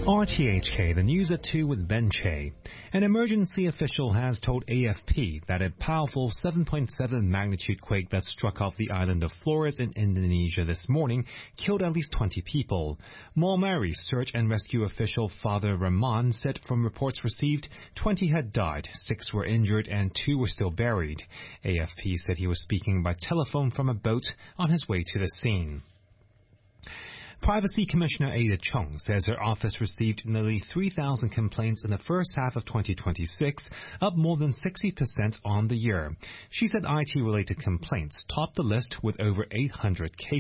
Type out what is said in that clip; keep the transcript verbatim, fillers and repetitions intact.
R T H K, the news at two with Ben Che. An emergency official has told A F P that a powerful seven point seven magnitude quake that struck off the island of Flores in Indonesia this morning killed at least twenty people. Maumere search and rescue official Father Rahman said from reports received, twenty had died, six were injured, and two were still buried. A F P said he was speaking by telephone from a boat on his way to the scene. Privacy Commissioner Ada Chung says her office received nearly three thousand complaints in the first half of twenty twenty-six, up more than sixty percent on the year. She said I T-related complaints topped the list with over eight hundred cases.